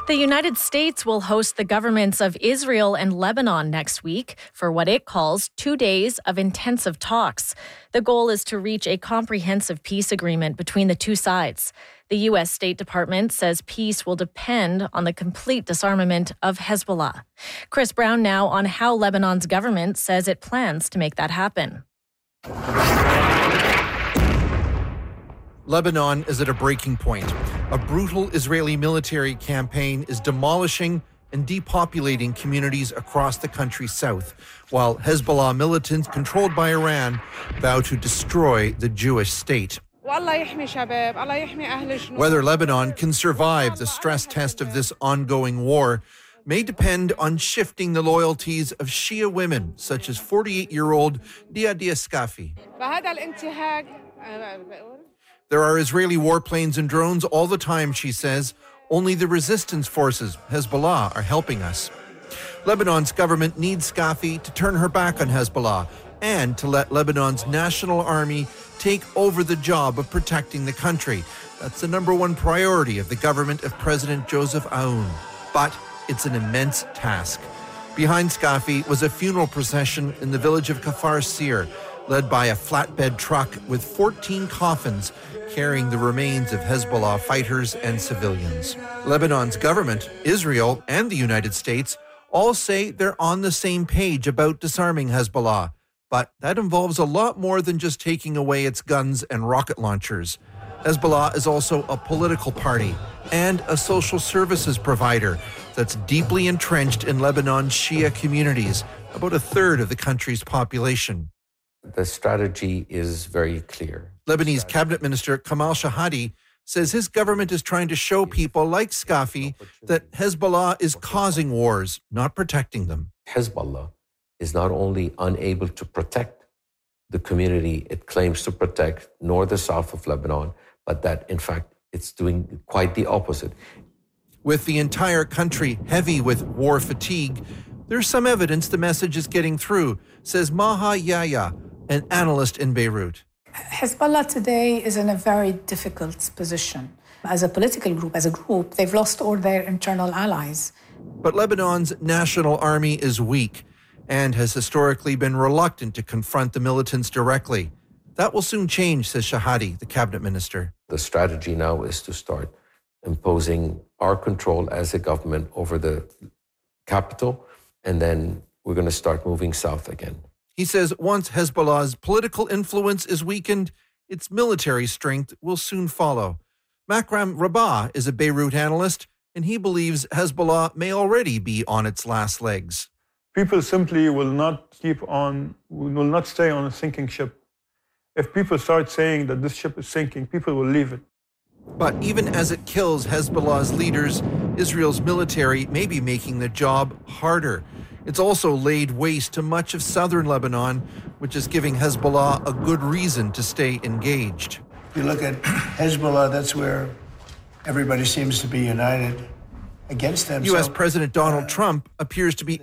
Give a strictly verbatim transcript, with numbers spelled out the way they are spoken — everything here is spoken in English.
The United States will host the governments of Israel and Lebanon next week for what it calls two days of intensive talks. The goal is to reach a comprehensive peace agreement between the two sides. The U S State Department says peace will depend on the complete disarmament of Hezbollah. Chris Brown now on how Lebanon's government says it plans to make that happen. Lebanon is at a breaking point. A brutal Israeli military campaign is demolishing and depopulating communities across the country's south, while Hezbollah militants controlled by Iran vow to destroy the Jewish state. Whether Lebanon can survive the stress test of this ongoing war may depend on shifting the loyalties of Shia women, such as forty-eight-year-old Diadia Skafi. There are Israeli warplanes and drones all the time, she says. Only the resistance forces, Hezbollah, are helping us. Lebanon's government needs Skafi to turn her back on Hezbollah and to let Lebanon's national army take over the job of protecting the country. That's the number one priority of the government of President Joseph Aoun. But it's an immense task. Behind Skafi was a funeral procession in the village of Kfar Sir, led by a flatbed truck with fourteen coffins carrying the remains of Hezbollah fighters and civilians. Lebanon's government, Israel, and the United States all say they're on the same page about disarming Hezbollah. But that involves a lot more than just taking away its guns and rocket launchers. Hezbollah is also a political party and a social services provider that's deeply entrenched in Lebanon's Shia communities, about a third of the country's population. The strategy is very clear. Lebanese cabinet minister Kamal Shahadi says his government is trying to show people like Skafi that Hezbollah is causing wars, not protecting them. Hezbollah is not only unable to protect the community it claims to protect, nor the south of Lebanon, but that, in fact, it's doing quite the opposite. With the entire country heavy with war fatigue, there's some evidence the message is getting through, says Maha Yahya, an analyst in Beirut. Hezbollah today is in a very difficult position. As a political group, as a group, they've lost all their internal allies. But Lebanon's national army is weak and has historically been reluctant to confront the militants directly. That will soon change, says Shahadi, the cabinet minister. The strategy now is to start imposing our control as a government over the capital, and then we're going to start moving south again. He says once Hezbollah's political influence is weakened, its military strength will soon follow. Makram Rabah is a Beirut analyst, and he believes Hezbollah may already be on its last legs. People simply will not keep on, will not stay on a sinking ship. If people start saying that this ship is sinking, people will leave it. But even as it kills Hezbollah's leaders, Israel's military may be making the job harder. It's also laid waste to much of southern Lebanon, which is giving Hezbollah a good reason to stay engaged. If you look at Hezbollah, that's where everybody seems to be united against them. U S So, President Donald uh, Trump appears to be